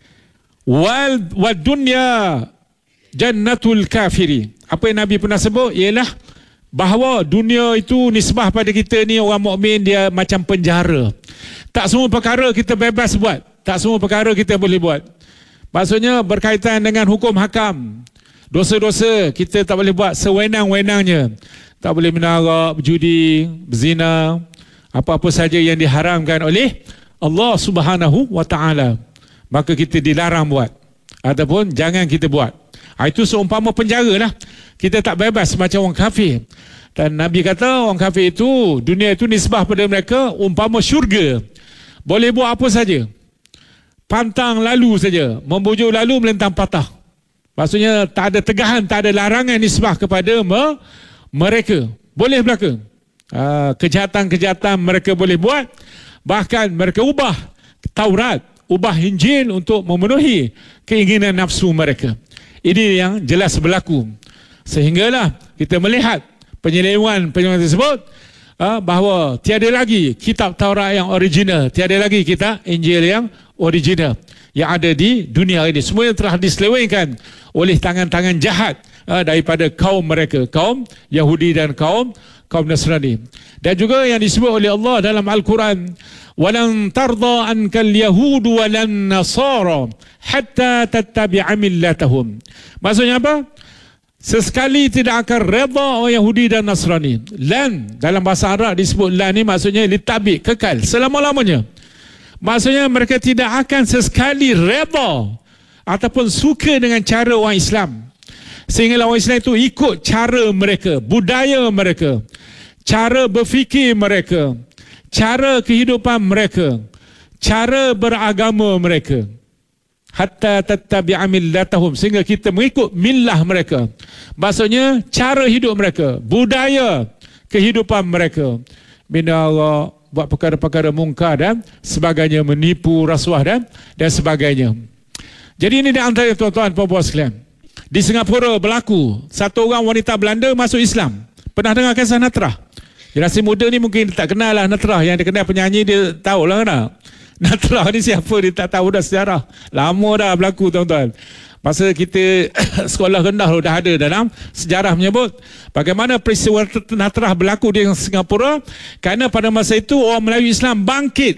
wal dunya jannatul kafiri. Apa yang Nabi pernah sebut ialah bahawa dunia itu nisbah pada kita ni orang mukmin, dia macam penjara. Tak semua perkara kita bebas buat, tak semua perkara kita boleh buat. Maksudnya berkaitan dengan hukum hakam, dosa-dosa kita tak boleh buat sewenang-wenangnya. Tak boleh menarak, berjudi, berzina, apa-apa saja yang diharamkan oleh Allah Subhanahu Wa Taala, maka kita dilarang buat ataupun jangan kita buat. Itu seumpama penjara lah. Kita tak bebas macam orang kafir. Dan Nabi kata orang kafir itu, dunia itu nisbah pada mereka umpama syurga. Boleh buat apa saja, pantang lalu saja, membujuk lalu melentang patah. Maksudnya tak ada tegahan, tak ada larangan nisbah kepada mereka. Boleh berlaku kejahatan-kejahatan mereka boleh buat. Bahkan mereka ubah Taurat, ubah Injil untuk memenuhi keinginan nafsu mereka. Ini yang jelas berlaku. Sehinggalah kita melihat penyelewengan tersebut, bahawa tiada lagi kitab Taurat yang original, tiada lagi kitab Injil yang original yang ada di dunia ini. Semua telah diselewengkan oleh tangan-tangan jahat daripada kaum mereka, kaum Yahudi dan kaum Nasrani. Dan juga yang disebut oleh Allah dalam Al-Quran, walan tarda ankal yahudu walan nasara hatta tattabi'a millatahum. Maksudnya apa? Sesekali tidak akan redha orang Yahudi dan Nasrani. Lan dalam bahasa Arab disebut lan ni maksudnya litabik, kekal selama-lamanya. Maksudnya mereka tidak akan sesekali redha ataupun suka dengan cara orang Islam, sehingga orang Islam itu ikut cara mereka, budaya mereka, cara berfikir mereka, cara kehidupan mereka, cara beragama mereka. Hatta tattabi'a millatahum, sehingga kita mengikut millah mereka. Maksudnya cara hidup mereka, budaya kehidupan mereka. Bina Allah, buat perkara-perkara mungkar dan sebagainya, menipu, rasuah dan sebagainya. Jadi ini di antara tuan-tuan puan-puan sekalian. Di Singapura berlaku, satu orang wanita Belanda masuk Islam. Pernah dengar kisah Natrah? Generasi muda ni mungkin tak kenal lah Natrah. Yang dia kenal penyanyi dia tahulah kan. Natrah ni siapa dia tak tahu dah sejarah. Lama dah berlaku tuan-tuan. Masa kita sekolah rendah dah ada dalam sejarah menyebut bagaimana peristiwa Natrah berlaku di Singapura, kerana pada masa itu orang Melayu Islam bangkit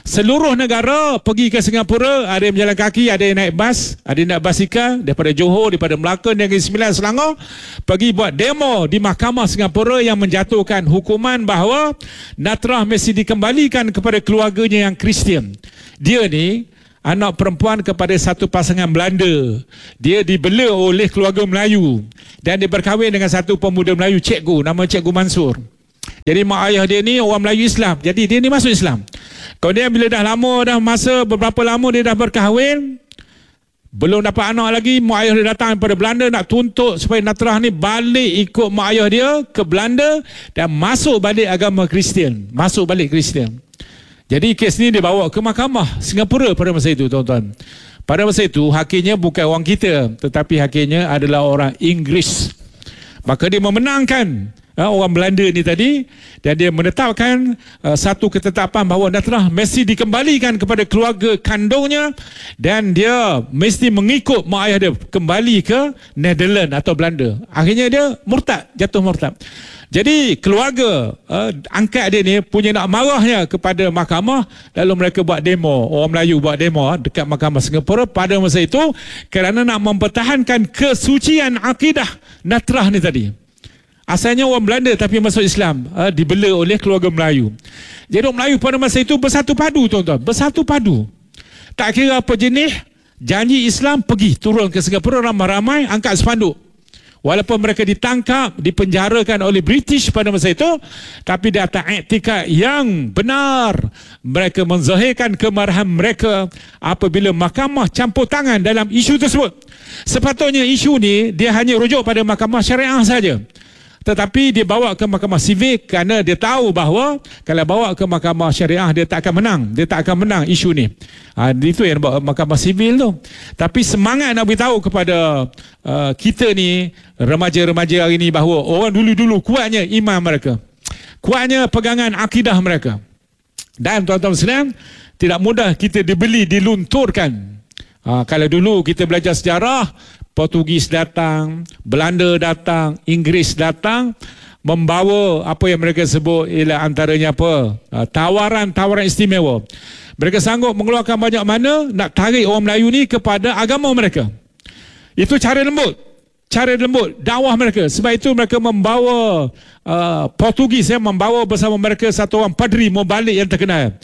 Seluruh negara pergi ke Singapura, ada yang berjalan kaki, ada yang naik bas, ada yang naik basikal daripada Johor, daripada Melaka, Negeri Sembilan, Selangor, pergi buat demo di Mahkamah Singapura yang menjatuhkan hukuman bahawa Natrah mesti dikembalikan kepada keluarganya yang Kristian. Dia ni anak perempuan kepada satu pasangan Belanda. Dia dibela oleh keluarga Melayu dan dia berkahwin dengan satu pemuda Melayu, cikgu, nama Cikgu Mansur. Jadi mak ayah dia ni orang Melayu Islam. Jadi dia ni masuk Islam. Kemudian bila dah lama, dah masa beberapa lama dia dah berkahwin, belum dapat anak lagi, mak ayah dia datang daripada Belanda nak tuntut supaya Natrah ni balik ikut mak ayah dia ke Belanda dan masuk balik agama Kristian. Masuk balik Kristian. Jadi kes ni dia bawa ke Mahkamah Singapura pada masa itu, tuan-tuan. Pada masa itu hakimnya bukan orang kita, tetapi hakimnya adalah orang Inggeris. Maka dia memenangkan orang Belanda ni tadi, dan dia menetapkan satu ketetapan bahawa Natrah mesti dikembalikan kepada keluarga kandungnya dan dia mesti mengikut mak ayah dia kembali ke Netherlands atau Belanda. Akhirnya dia murtad, jatuh murtad. Jadi keluarga angkat dia ni punya nak marahnya kepada mahkamah, lalu mereka buat demo, orang Melayu buat demo dekat Mahkamah Singapura pada masa itu kerana nak mempertahankan kesucian akidah Natrah ni tadi. Asalnya orang Belanda tapi masuk Islam, dibela oleh keluarga Melayu. Jadi orang Melayu pada masa itu bersatu padu, tuan-tuan, bersatu padu. Tak kira apa jenis, janji Islam, pergi turun ke Singapura ramai-ramai, angkat spanduk. Walaupun mereka ditangkap, dipenjarakan oleh British pada masa itu, tapi di atas iktikad yang benar, mereka menzahirkan kemarahan mereka apabila mahkamah campur tangan dalam isu tersebut. Sepatutnya isu ni dia hanya rujuk pada mahkamah syariah saja. Tetapi dia bawa ke mahkamah sivil kerana dia tahu bahawa kalau bawa ke mahkamah syariah dia tak akan menang. Dia tak akan menang isu ni. Itu yang bawa mahkamah sivil tu. Tapi semangat nak beritahu kepada kita ni, remaja-remaja hari ni, bahawa orang dulu-dulu kuatnya iman mereka. Kuatnya pegangan akidah mereka. Dan tuan-tuan sekalian, tidak mudah kita dibeli, dilunturkan. Kalau dulu kita belajar sejarah, Portugis datang, Belanda datang, Inggeris datang, membawa apa yang mereka sebut ialah antaranya apa? Tawaran-tawaran istimewa. Mereka sanggup mengeluarkan banyak mana nak tarik orang Melayu ni kepada agama mereka. Itu cara lembut dakwah mereka. Sebab itu mereka membawa Portugis membawa bersama mereka satu orang padri mubalik yang terkenal,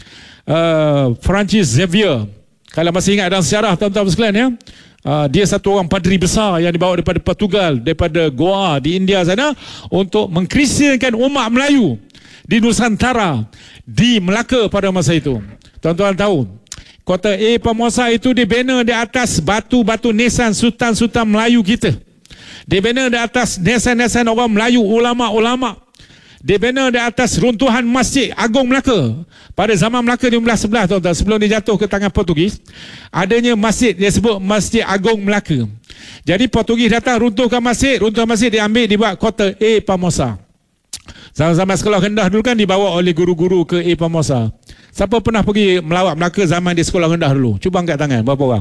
Francis Xavier. Kalau masih ingat dalam sejarah, tuan-tuan sekalian ya, dia satu orang padri besar yang dibawa daripada Portugal, daripada Goa di India sana, untuk mengkristiankan umat Melayu di Nusantara, di Melaka pada masa itu. Tuan-tuan tahu, kota A Formosa itu dibina di atas batu-batu nisan sultan-sultan Melayu kita. Dibina di atas nisan-nisan orang Melayu, ulama-ulama. Dibina di atas runtuhan Masjid Agung Melaka. Pada zaman Melaka 1511, tuan-tuan, sebelum dia jatuh ke tangan Portugis, adanya masjid dia sebut Masjid Agung Melaka. Jadi Portugis datang runtuhkan masjid diambil, dibuat kota A Formosa. Zaman-zaman sekolah rendah dulu kan dibawa oleh guru-guru ke A Formosa. Siapa pernah pergi melawat Melaka zaman di sekolah rendah dulu? Cuba angkat tangan, berapa orang?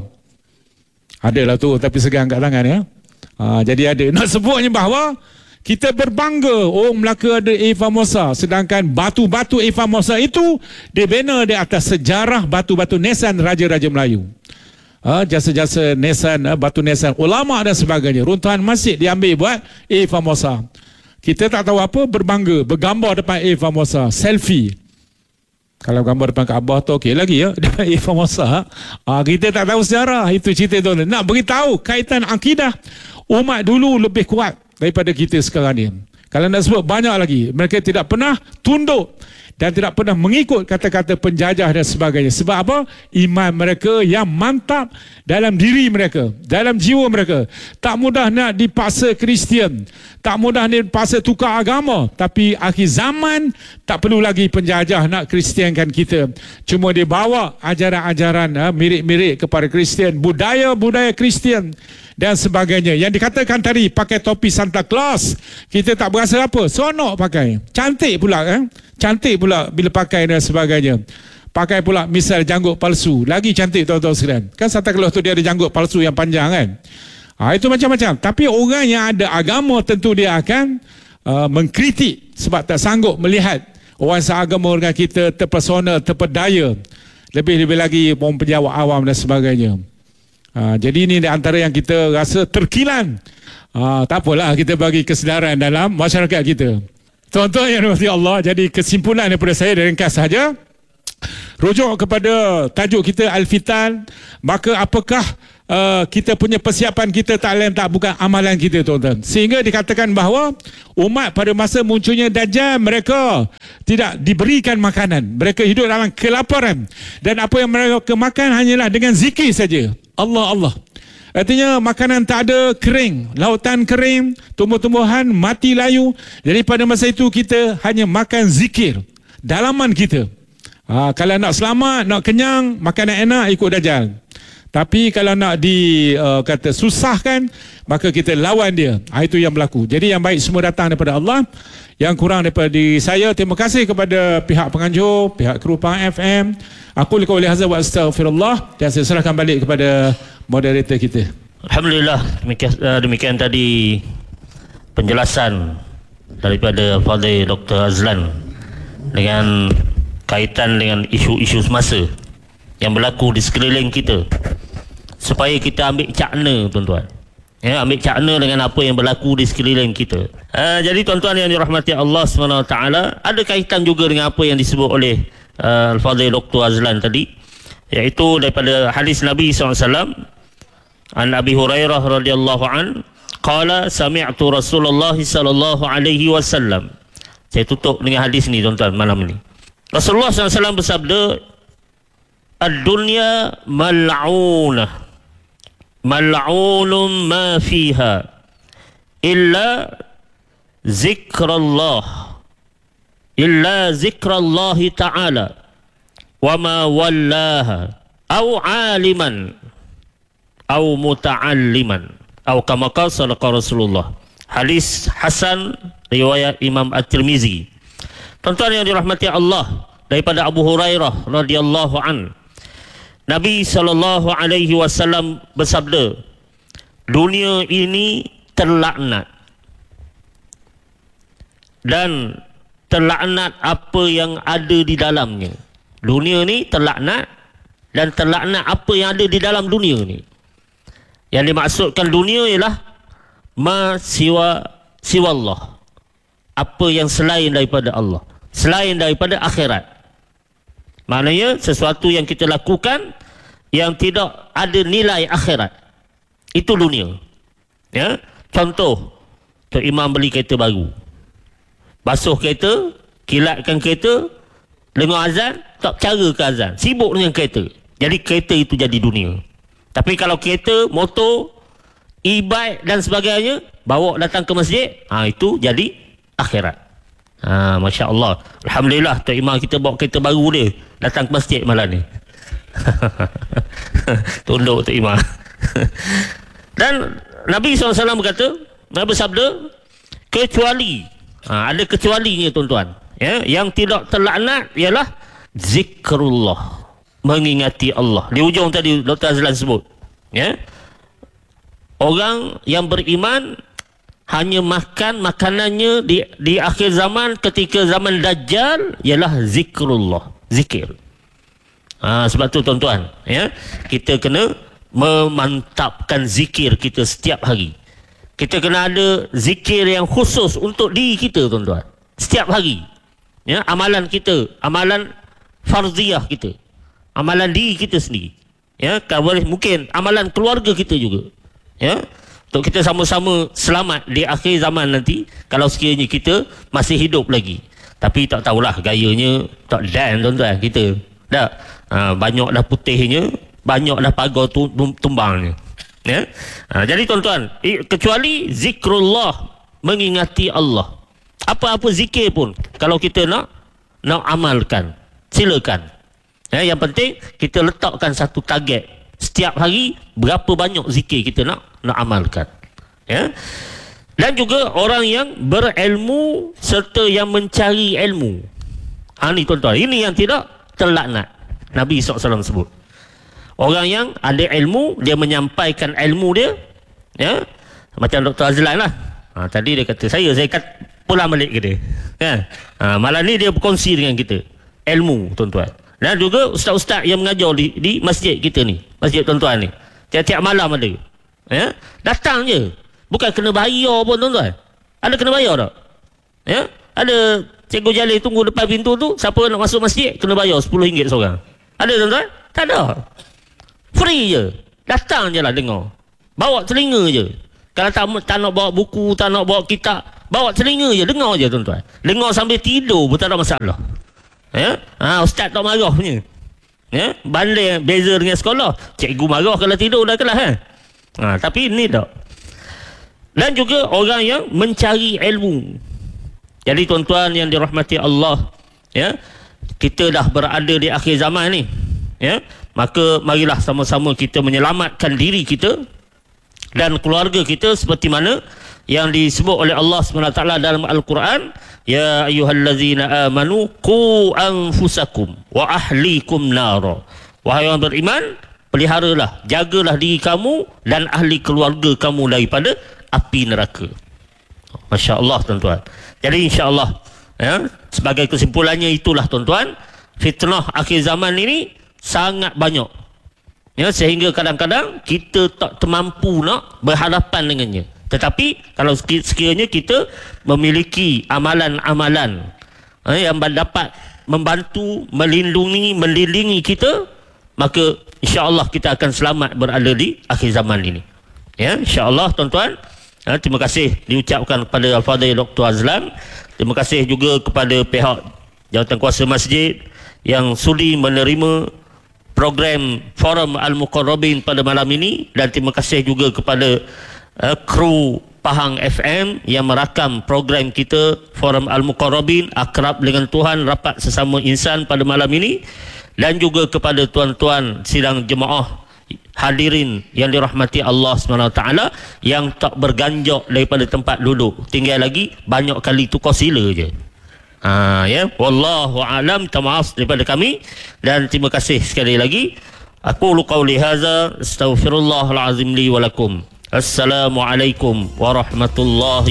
Adalah tu, tapi segan angkat tangan ya. Jadi ada. Nak sebutnya bahawa kita berbangga orang Melaka ada A Formosa, sedangkan batu-batu A Formosa itu dibina di atas sejarah batu-batu nisan raja-raja Melayu. Jasa-jasa nisan, batu nisan ulama dan sebagainya. Runtuhan masjid diambil buat A Formosa. Kita tak tahu apa, berbangga, bergambar depan A Formosa, selfie. Kalau gambar depan Kaabah tu okey lagi ya, depan A Formosa. Kita tak tahu sejarah, itu cerita tu. Nak beritahu kaitan akidah umat dulu lebih kuat daripada kita sekarang ni. Kalau nak sebut banyak lagi, mereka tidak pernah tunduk dan tidak pernah mengikut kata-kata penjajah dan sebagainya. Sebab apa? Iman mereka yang mantap dalam diri mereka, dalam jiwa mereka. Tak mudah nak dipaksa Kristian, tak mudah nak dipaksa tukar agama. Tapi akhir zaman tak perlu lagi penjajah nak Kristiankan kita. Cuma dia bawa ajaran-ajaran mirip-mirip kepada Kristian, budaya-budaya Kristian dan sebagainya. Yang dikatakan tadi, pakai topi Santa Claus, kita tak berasa apa, seronok pakai, cantik pula cantik pula bila pakai dan sebagainya. Pakai pula misal janggut palsu, lagi cantik tuan-tuan sekalian. Kan Santa Claus tu dia ada janggut palsu yang panjang kan. Itu macam-macam. Tapi orang yang ada agama tentu dia akan mengkritik sebab tak sanggup melihat orang seagama dengan kita terpesona, terpedaya Lebih-lebih lagi penjawat awam dan sebagainya. Jadi ini di antara yang kita rasa terkilan. Tak apalah, kita bagi kesedaran dalam masyarakat kita. Tuan-tuan yang dirahmati Allah, jadi kesimpulan daripada saya ringkas sahaja. Rujuk kepada tajuk kita Al-Fitan, maka apakah kita punya persiapan kita tak lain tak bukan amalan kita, tuan-tuan. Sehingga dikatakan bahawa umat pada masa munculnya Dajjal, mereka tidak diberikan makanan. Mereka hidup dalam kelaparan. Dan apa yang mereka makan hanyalah dengan zikir saja. Allah, Allah. Artinya makanan tak ada, kering, lautan kering, tumbuh-tumbuhan mati layu. Jadi pada masa itu kita hanya makan zikir, dalaman kita. Kalau nak selamat, nak kenyang, makanan enak, ikut Dajjal. Tapi kalau nak kata susahkan, maka kita lawan dia. Itu yang berlaku. Jadi yang baik semua datang daripada Allah, yang kurang daripada diri saya. Terima kasih kepada pihak penganjur, pihak kru Pahang FM. Aku qouli hadza wa astaghfirullah, dan saya serahkan balik kepada moderator kita. Alhamdulillah, demikian tadi penjelasan daripada Fadil Dr. Azlan dengan kaitan dengan isu-isu semasa yang berlaku di sekeliling kita, supaya kita ambil cakna, tuan-tuan. Ambil cakna dengan apa yang berlaku di sekeliling kita. Jadi tuan-tuan yang dirahmati Allah SWT, ada kaitan juga dengan apa yang disebut oleh Al-Fadhil Dr. Azlan tadi, iaitu daripada hadis Nabi SAW an Abi Hurairah radhiyallahu an qala sami'tu Rasulullah sallallahu alaihi wasallam. Saya tutup dengan hadis ni, tuan-tuan, malam ni. Rasulullah SAW bersabda, ad-dunya mal'unah, mal'unun ma fiha illa zikrallah, illa zikrallahi ta'ala wa ma wallaha au aliman au muta'alliman au kama qala sadaqa Rasulullah. Hadis hasan riwayat Imam At-Tirmizi. Tuan-tuan yang dirahmati Allah, daripada Abu Hurairah radhiyallahu an, Nabi SAW bersabda, dunia ini terlaknat, dan terlaknat apa yang ada di dalamnya. Dunia ni terlaknat, dan terlaknat apa yang ada di dalam dunia ni. Yang dimaksudkan dunia ialah ma siwa Allah, apa yang selain daripada Allah, selain daripada akhirat. Maknanya sesuatu yang kita lakukan yang tidak ada nilai akhirat, itu dunia. Contoh, Tok Imam beli kereta baru, basuh kereta, kilatkan kereta, dengar azan, tak cara ke azan, sibuk dengan kereta. Jadi kereta itu jadi dunia. Tapi kalau kereta, motor, e-bike dan sebagainya, bawa datang ke masjid, itu jadi akhirat. Masya Allah, Alhamdulillah, Tok Imam kita bawa kereta baru dia datang ke masjid malam ni. Tunduk Tok Imam. Dan Nabi SAW berkata, Nabi bersabda, kecuali, ada kecualinya, tuan-tuan, yang tidak terlaknat ialah zikrullah, mengingati Allah. Di ujung tadi Dr. Azlan sebut, orang yang beriman hanya makan makanannya di akhir zaman, ketika zaman Dajjal, ialah zikrullah, zikir. Sebab tu, tuan-tuan, kita kena memantapkan zikir kita setiap hari. Kita kena ada zikir yang khusus untuk diri kita, tuan-tuan, setiap hari. Amalan kita, amalan farziah kita, amalan diri kita sendiri. Kalau boleh mungkin amalan keluarga kita juga. Untuk kita sama-sama selamat di akhir zaman nanti, kalau sekiranya kita masih hidup lagi. Tapi tak tahulah, gayanya tak dan, tuan-tuan, kita dah banyak dah putihnya, banyak dah pagar tumbangnya. Jadi tuan-tuan, kecuali zikrullah, mengingati Allah. Apa-apa zikir pun, kalau kita nak amalkan, silakan. Yang penting kita letakkan satu target, setiap hari berapa banyak zikir kita nak amalkan. Dan juga orang yang berilmu serta yang mencari ilmu. Ni, tuan-tuan, ini yang tidak terlaknat. Nabi SAW sebut, orang yang ada ilmu, dia menyampaikan ilmu dia, macam Dr. Azlan lah. Tadi dia kata, saya kata pulang balik ke dia. Malam ni dia berkongsi dengan kita ilmu, tuan-tuan. Dan juga ustaz-ustaz yang mengajar di masjid kita ni, masjid tuan-tuan ni, tiap-tiap malam ada. Ya, datang je. Bukan kena bayar pun tuan-tuan. Ada kena bayar tak? Ya, ada cikgu Jalil tunggu depan pintu tu, siapa nak masuk masjid kena bayar RM10 seorang. Ada tuan-tuan? Tak ada. Free je. Datang je lah dengar. Bawa telinga je. Kalau tak nak bawa buku, tak nak bawa kitab, bawa telinga je, dengar je tuan-tuan. Dengar sambil tidur pun tak ada masalah. Ya? Ustaz tak marah punya. Ya? Banding beza dengan sekolah. Cikgu marah kalau tidur dah kelas kan. Tapi ni tak. Dan juga orang yang mencari ilmu. Jadi tuan-tuan yang dirahmati Allah, ya, kita dah berada di akhir zaman ni, ya, maka marilah sama-sama kita menyelamatkan diri kita dan keluarga kita seperti mana yang disebut oleh Allah SWT dalam Al-Quran, ya ayyuhallazina amanu qu anfusakum wa ahlikum nara. Wahai orang beriman, peliharalah, jagalah diri kamu dan ahli keluarga kamu daripada api neraka. Masya Allah tuan-tuan. Jadi insya-Allah, ya, sebagai kesimpulannya itulah tuan-tuan, fitnah akhir zaman ini sangat banyak. Ya, sehingga kadang-kadang kita tak termampu nak berhadapan dengannya. Tetapi kalau sekiranya kita memiliki amalan-amalan yang dapat membantu, melindungi kita, maka insya-Allah kita akan selamat berada di akhir zaman ini. Ya, insya-Allah tuan-tuan. Terima kasih diucapkan kepada Al-Fadhil Dr. Azlan. Terima kasih juga kepada pihak Jawatan Kuasa Masjid yang sudi menerima program Forum Al-Muqarrabin pada malam ini. Dan terima kasih juga kepada kru Pahang FM yang merakam program kita Forum Al-Muqarrabin, akrab dengan Tuhan, rapat sesama insan pada malam ini. Dan juga kepada tuan-tuan sidang jemaah hadirin yang dirahmati Allah SWT yang tak berganjak daripada tempat duduk. Tinggal lagi banyak kali tukar sila je. Ya, wallahu alam. Minta maaf daripada kami dan terima kasih sekali lagi. Aku qauli hadza, astaghfirullahal azim li wa lakum. Assalamualaikum warahmatullahi